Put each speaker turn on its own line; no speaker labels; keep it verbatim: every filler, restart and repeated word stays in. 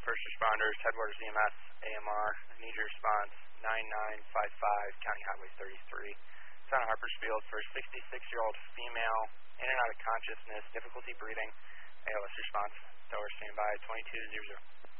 first responders, headwaters E M S, A M R, need your response, nine nine five five, County Highway thirty-three. It's on Harpersfield for a sixty-six-year-old female, in and out of consciousness, difficulty breathing, A L S response, tower standby, twenty-two zero zero.